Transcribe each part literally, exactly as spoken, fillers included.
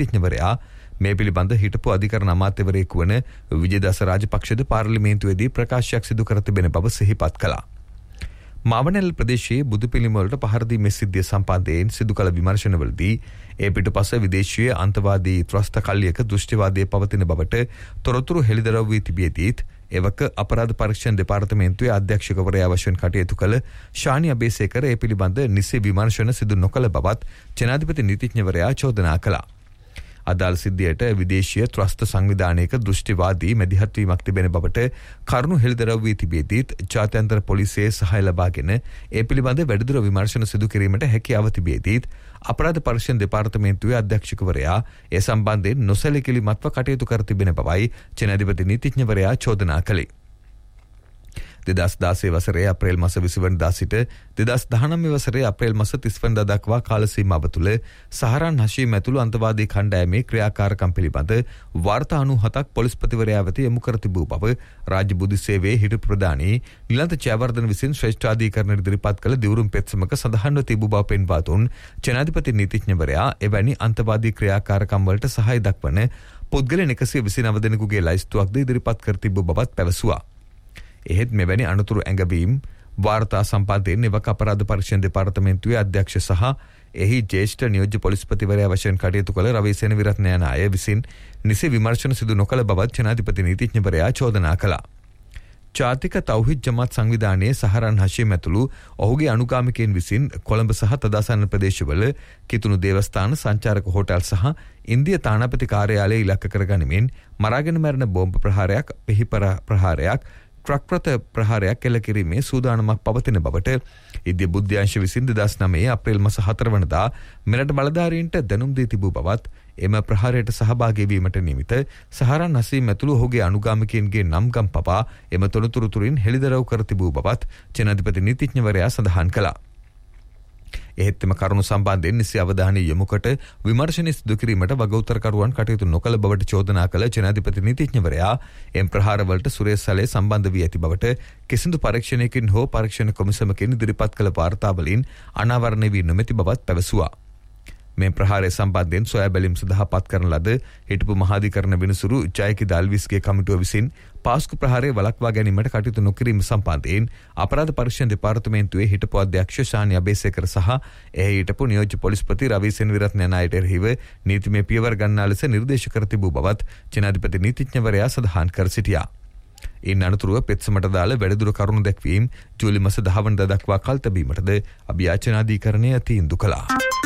නීතිඥවරයා මේ පිළිබඳ හිටපු අධිකරණ අමාත්‍යවරයෙකු වන විජේදාස රාජපක්ෂද පාර්ලිමේන්තුවේදී ප්‍රකාශයක් සිදු කර තිබෙන බව සිහිපත් කළා. මාවනැල්ල ප්‍රදේශයේ බුදු පිළිම වලට පහර දීමේ සිද්ධිය සම්බන්ධයෙන් සිදු කළ විමර්ශනවලදී ඒ පිටුපස විදේශීය අන්තවාදී ත්‍රස්ත කල්ලියක දෘෂ්ටිවාදයේ පවතින බවට තොරතුරු හෙළිදරව් වී තිබියදීත් එවක අපරාධ පරීක්ෂණ දෙපාර්තමේන්තුවේ අධ්‍යක්ෂකවරයා වශයෙන් කටයුතු කළ ශානි අබේසේකර ඒ පිළිබඳ නිසි විමර්ශන සිදු නොකළ බවත් ජනාධිපති නීතිඥවරයා චෝදනා කළා. අදාළ සිද්ධියට විදේශීය ත්‍රස්ත සංවිධානයක දෘෂ්ටිවාදී මැදිහත් වීමක් තිබෙන බවට කරුණු හෙළිදරව් වී තිබියදීත් ජාත්‍යන්තර පොලිසියේ සහාය ලබාගෙන ඒ පිළිබඳ වැඩිදුර විමර්ශන සිදු කිරීමට හැකියාව තිබියදීත් අපරාධ පරීක්ෂණ දෙපාර්තමේන්තුවේ අධ්‍යක්ෂකවරයා ඒ සම්බන්ධයෙන් නොසැලකිලිමත්ව කටයුතු කර තිබෙන බවයි ජනාධිපති නීතිඥවරයා චෝදනා කළේ. දෙදස් දාසය වසරේ අප්‍රේල් මාස විසි වෙනිදා සිට දෙදස් දහනවය වසරේ අප්‍රේල් මාස තිස් වෙනිදා දක්වා කාල සීමාව තුළ සහරාන් හෂීම් ඇතුළු අන්තවාදී කණ්ඩායමේ ක්‍රියාකාරකම් පිළිබඳ වාර්තා අනූහතක් පොලිස්පතිවරයා වෙත යොමු කර තිබූ බව රාජ්‍ය බුදු සේවයේ හිටපු ප්‍රධානී නිලන්ත ජයවර්ධන විසින් ශ්‍රේෂ්ඨාධිකරණයට ඉදිරිපත් කළ දිවුරුම් පෙත්සමක සඳහන්ව තිබූ බව පෙන්වා දුන් ජනාධිපති නීතිඥවරයා එවැනි අන්තවාදී ක්‍රියාකාරකම් වලට සහාය දක්වන පුද්ගලයන් එකසිය විසිනව දෙනෙකුගේ ලයිස්තුවක්ද ඉදිරිපත් කර තිබූ බවත් පැවසුවා. එහෙත් මෙවැනි අනතුරු ඇඟවීම් වාර්තා සම්බන්ධයෙන් එවක අපරාධ පරීක්ෂණ දෙපාර්තමේන්තුවේ අධ්‍යක්ෂ සහ එහි ජ්‍යෙෂ්ඨ නියෝජ්‍ය පොලිස්පතිවරයා වශයෙන් කටයුතු කළ රවිසේන විරත්න යන අය විසින් නිසි විමර්ශන සිදු නොකළ බවත් ජනාධිපති නීතිඥවරයා චෝදනා කළා. ජාතික තෞහිද් ජමාත් සංවිධානයේ සහරාන් හෂීම් ඇතුළු ඔහුගේ අනුගාමිකයන් විසින් කොළඹ සහ තදාසන්න ප්‍රදේශවල කිතුණු දේවස්ථාන සංචාරක හෝටල් සහ ඉන්දිය තානාපති කාර්යාලය ඉලක්ක කරගනිමින් මරාගෙන මැරෙන බෝම්බ ප්‍රහාරයක් පිහිපර ප්‍රහාරයක් ට්‍රක් රථ ප්‍රහාරයක් එල්ල කිරීමේ සූදානමක් පවතින බවට ඉන්දිය බුද්ධ්‍යංශ විසින් දෙදස් නවය අප්‍රේල් මාස හතර වෙනිදා මෙරට බලධාරීන්ට දැනුම් දී තිබූ බවත් එම ප්‍රහාරයට සහභාගී වීමට නියමිත සහරාන් හෂීම් ඇතුළු ඔහුගේ අනුගාමිකයන්ගේ නම්ගම් පවා එම තොරතුරු තුලින් හෙළිදරව් කර තිබූ බවත් ජනාධිපති නීතිඥවරයා සඳහන් කළා. එහෙත් එම කරුණු සම්බන්ධයෙන් නිසි අවධානය යොමු කොට විමර්ශන සිදු කිරීමට වගඋත්තරකරුවන් කටයුතු නොකළ බවට චෝදනා කළ ජනාධිපති නීතිඥවරයා එම් ප්‍රහාරවලට සුරේසලේ සම්බන්ධ වී ඇති බවට කිසිදු පරීක්ෂණයකින් හෝ පරීක්ෂණ කොමිසමකින් ඉදිරිපත් කළ වාර්තාවලින් අනාවරණය වී නොමැති බවත් පැවසුවා. මේ ප්‍රහාරය සම්බන්ධයෙන් සොයා බැලීම් සඳහා පත් කරන ලද හිටපු මහාධිකරණ විනිසුරු ජයකි දාල්විස්ගේ කමිටුව විසින් පාස්කු ප්‍රහාරය වළක්වා ගැනීමට කටයුතු නොකිරීම සම්බන්ධයෙන් අපරාධ පරීක්ෂණ දෙපාර්තමේන්තුවේ හිටපු අධ්‍යක්ෂ ශානි අබේසේකර සහ එහි හිටපු නියෝජ්‍ය පොලිස්පති රවිසේන විරත්න යන අයට එරෙහිව නීතිමය පියවර ගන්නා ලෙස නිර්දේශ කර තිබූ බවත් ජනාධිපති නීතිඥවරයා සඳහන් කර සිටියා. ඉන් අනතුරුව පෙත්සමට දාල වැඩිදුර කරුණු දැක්වීම ජූලි මාස දහ වෙනිදා දක්වා කල් තැබීමටද අභියාචනාධිකරණය තීන්දුව කළා.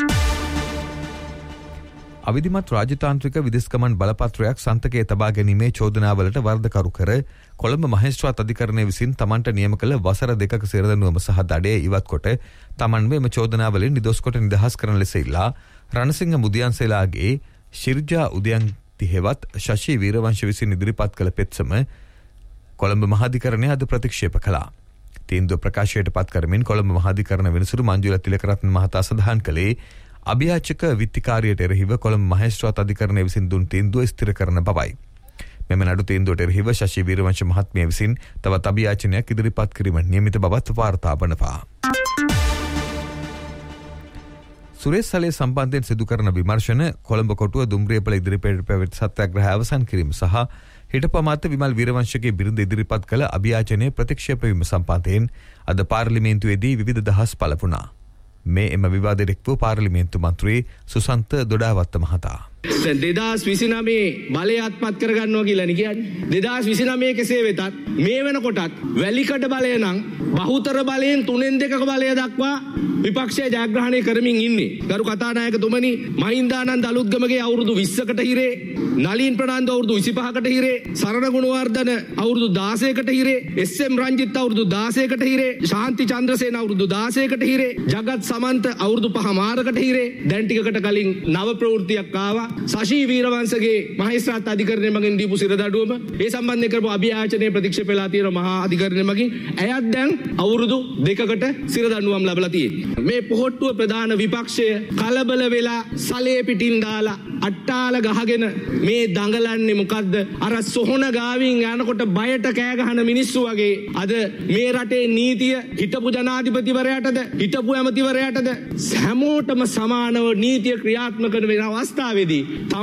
අවිධිමත් රාජතාන්ත්‍රික විදෙස්ගමන් බලපත්‍රයක් සන්තකයේ තබා ගැනීමේ චෝදනාවලට වරදකරු කර කොළඹ මහේස්ත්‍රාත් අධිකරණය විසින් තමන්ට නියම කළ වසර දෙකක සිරදඬුවම සහ දඩය ඉවත් කොට තමන්ව එම චෝදනාවලින් නිදොස් කොට නිදහස් කරන ලෙස ඉල්ලා රණසිංහ මුදියන්සේලාගේ ශිර්ජා උදයන්ති හෙවත් ශෂි වීරවංශ විසින් ඉදිරිපත් කළ පෙත්සම කොළඹ මහාධිකරණය අද ප්‍රතික්ෂේප කළා. තීන්දුව ප්‍රකාශයට පත් කරමින් කොළඹ මහාධිකරණ විනිසුරු මංජුල තිලකරත්න මහතා සඳහන් කළේ අභියාචක විත්තිකාරියට එරෙහිව කොළඹ මහේස්ත්‍රාත් අධිකරණය විසින් දුන් තීන්දුව ස්ථිර කරන බවයි. මෙම නඩු තීන්දුවට එරෙහිව ශෂි වීරවංශ මහත්මිය විසින් තවත් අභියාචනයක් ඉදිරිපත් කිරීමට නියමිත බවත් වාර්තා වනවා. සුරේසලේ සම්බන්ධයෙන් සිදු කරන විමර්ශන කොළඹ කොටුව දුම්රියපල ඉදිරිපිට පැවති සත්‍යාග්‍රහය අවසන් කිරීම සහ හිටපු අමාත්‍ය විමල් වීරවංශගේ බිරිඳ ඉදිරිපත් කළ අභියාචනය ප්‍රතික්ෂේප වීම සම්බන්ධයෙන් අද පාර්ලිමේන්තුවේදී විවිධ දහස් පළ වුණා. මේ එම විවාදයට එක්ව පාර්ලිමේන්තු මන්ත්‍රී සුසන්ත දොඩාවත්ත මහතා දෙදස් විසිනමේ බලය අත්පත් කරගන්නවා කියලා නේ කියන්නේ. දෙදස් විසිනමේ කෙසේ වෙතත් මේ වෙනකොටත් වැලිකඩ බලය නම් බහුතර බලයෙන් තුනෙන් දෙකක බලය දක්වා විපක්ෂය ජයග්‍රහණය කරමින් ඉන්නේ. ගරු කතානායකතුමනි, මහින්දානන්ද අලුත්ගමගේ අවුරුදු විස්සකට හිරේ, නලින් ප්‍රනාන්දු අවුරුදු විසිපහකට හිරේ, සරණ ගුණවර්ධන අවුරුදු දාසයකට හිරේ, එස් එම් රංජිත් අවුරුදු දාසයකට හිරේ, ශාන්ති චන්ද්‍රසේන අවුරුදු දාසයකට හිරේ, ජගත් සමන්ත අවුරුදු පහමාරකට හිරේ. දැන් ටිකකට කලින් නව ප්‍රවෘත්තියක් ආවා. ශෂි වීරවංශගේ මහේස්ත්‍රාත් අධිකරණය මගින් දීපු සිරදඬුවම ඒ සම්බන්ධයෙන් කරපු අභියාචනයේ ප්‍රතික්ෂේප වෙලා තියෙන මහා අධිකරණය මගින් එයත් දැන් අවුරුදු දෙකකට සිරදඬුවම් ලැබලා තියෙනවා. මේ පොහොට්ටුව ප්‍රධාන විපක්ෂය කලබල වෙලා සලේ පිටින් දාලා අට්ටාල ගහගෙන මේ දඟලන්නේ මොකද්ද? අර සොහොන ගාවින් යනකොට බයට කෑ ගහන මිනිස්සු වගේ අද මේ රටේ නීතිය හිටපු ජනාධිපතිවරයාටද හිටපු ඇමතිවරයාටද හැමෝටම සමානව නීතිය ක්‍රියාත්මක වෙන අවස්ථාවේදී